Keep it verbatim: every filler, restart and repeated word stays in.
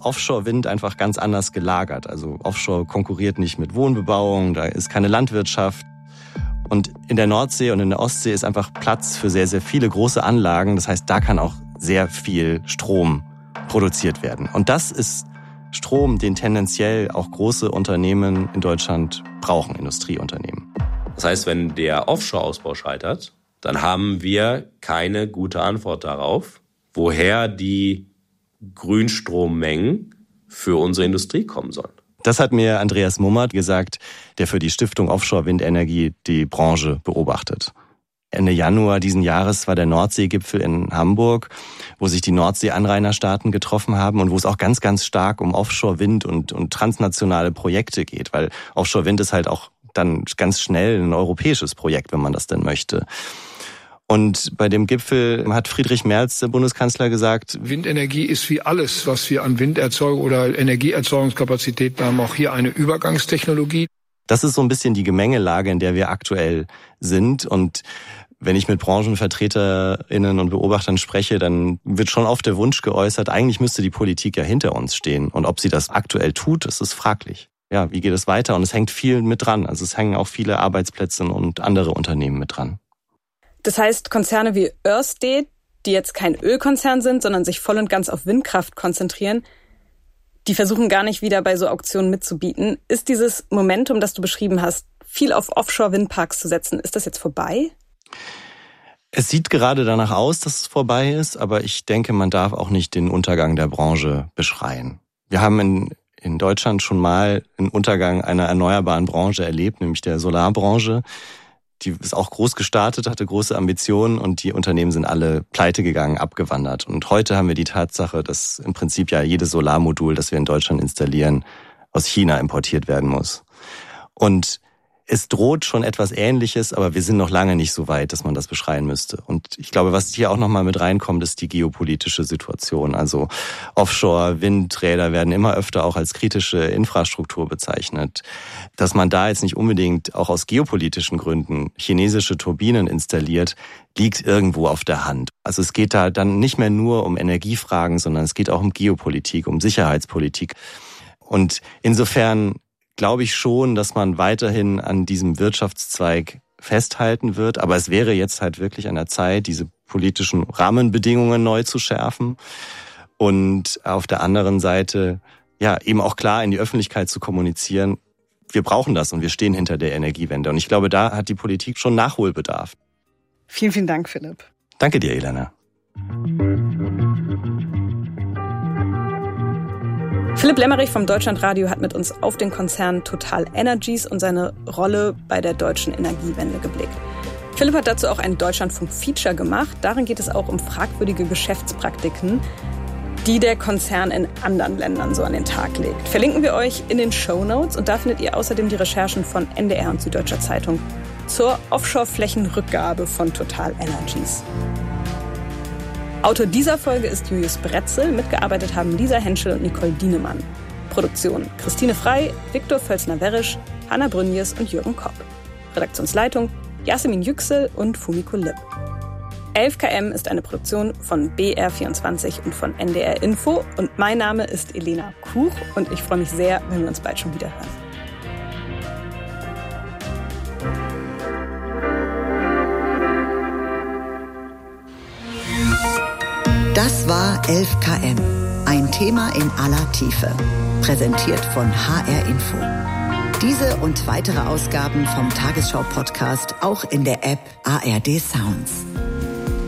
Offshore-Wind einfach ganz anders gelagert. Also Offshore konkurriert nicht mit Wohnbebauung, da ist keine Landwirtschaft. Und in der Nordsee und in der Ostsee ist einfach Platz für sehr, sehr viele große Anlagen. Das heißt, da kann auch sehr viel Strom produziert werden. Und das ist Strom, den tendenziell auch große Unternehmen in Deutschland brauchen, Industrieunternehmen. Das heißt, wenn der Offshore-Ausbau scheitert, dann haben wir keine gute Antwort darauf, woher die Grünstrommengen für unsere Industrie kommen sollen. Das hat mir Andreas Mummert gesagt, der für die Stiftung Offshore-Windenergie die Branche beobachtet. Ende Januar diesen Jahres war der Nordseegipfel in Hamburg, wo sich die Nordsee-Anrainerstaaten getroffen haben und wo es auch ganz, ganz stark um Offshore-Wind und, und transnationale Projekte geht, weil Offshore-Wind ist halt auch dann ganz schnell ein europäisches Projekt, wenn man das denn möchte. Und bei dem Gipfel hat Friedrich Merz, der Bundeskanzler, gesagt, Windenergie ist wie alles, was wir an Winderzeugung oder Energieerzeugungskapazitäten haben, auch hier eine Übergangstechnologie. Das ist so ein bisschen die Gemengelage, in der wir aktuell sind. Und wenn ich mit BranchenvertreterInnen und Beobachtern spreche, dann wird schon oft der Wunsch geäußert, eigentlich müsste die Politik ja hinter uns stehen. Und ob sie das aktuell tut, das ist fraglich. Ja, wie geht es weiter? Und es hängt viel mit dran. Also es hängen auch viele Arbeitsplätze und andere Unternehmen mit dran. Das heißt, Konzerne wie Ørsted, die jetzt kein Ölkonzern sind, sondern sich voll und ganz auf Windkraft konzentrieren, die versuchen gar nicht wieder bei so Auktionen mitzubieten. Ist dieses Momentum, das du beschrieben hast, viel auf Offshore-Windparks zu setzen, ist das jetzt vorbei? Es sieht gerade danach aus, dass es vorbei ist, aber ich denke, man darf auch nicht den Untergang der Branche beschreien. Wir haben in, in Deutschland schon mal einen Untergang einer erneuerbaren Branche erlebt, nämlich der Solarbranche. Die ist auch groß gestartet, hatte große Ambitionen und die Unternehmen sind alle pleite gegangen, abgewandert. Und heute haben wir die Tatsache, dass im Prinzip ja jedes Solarmodul, das wir in Deutschland installieren, aus China importiert werden muss. Und es droht schon etwas Ähnliches, aber wir sind noch lange nicht so weit, dass man das beschreien müsste. Und ich glaube, was hier auch nochmal mit reinkommt, ist die geopolitische Situation. Also Offshore-Windräder werden immer öfter auch als kritische Infrastruktur bezeichnet. Dass man da jetzt nicht unbedingt auch aus geopolitischen Gründen chinesische Turbinen installiert, liegt irgendwo auf der Hand. Also es geht da dann nicht mehr nur um Energiefragen, sondern es geht auch um Geopolitik, um Sicherheitspolitik. Und insofern glaube ich schon, dass man weiterhin an diesem Wirtschaftszweig festhalten wird. Aber es wäre jetzt halt wirklich an der Zeit, diese politischen Rahmenbedingungen neu zu schärfen. Und auf der anderen Seite, ja, eben auch klar in die Öffentlichkeit zu kommunizieren, wir brauchen das und wir stehen hinter der Energiewende. Und ich glaube, da hat die Politik schon Nachholbedarf. Vielen, vielen Dank, Philipp. Danke dir, Elena. Philipp Lemmerich vom Deutschlandradio hat mit uns auf den Konzern Total Energies und seine Rolle bei der deutschen Energiewende geblickt. Philipp hat dazu auch ein Deutschlandfunk-Feature gemacht. Darin geht es auch um fragwürdige Geschäftspraktiken, die der Konzern in anderen Ländern so an den Tag legt. Verlinken wir euch in den Shownotes und da findet ihr außerdem die Recherchen von N D R und Süddeutscher Zeitung zur Offshore-Flächenrückgabe von Total Energies. Autor dieser Folge ist Julius Bretzel, mitgearbeitet haben Lisa Henschel und Nicole Dienemann. Produktion Christine Frey, Viktor Völzner-Werrisch, Hanna Brünjes und Jürgen Kopp. Redaktionsleitung Yasemin Yüksel und Fumiko Lipp. elf Kilometer ist eine Produktion von B R vierundzwanzig und von N D R Info und mein Name ist Elena Kuch und ich freue mich sehr, wenn wir uns bald schon wieder hören. Das war elf Kilometer, ein Thema in aller Tiefe. Präsentiert von H R Info. Diese und weitere Ausgaben vom Tagesschau-Podcast auch in der App A R D Sounds.